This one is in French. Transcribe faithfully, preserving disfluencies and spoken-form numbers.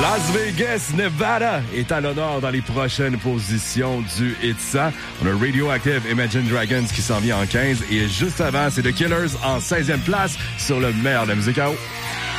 Las Vegas, Nevada est à l'honneur dans les prochaines positions du Hit cent. On a Radioactive Imagine Dragons qui s'en vient en quinze et juste avant, c'est The Killers en seizième place sur le meilleur de la musique à eau.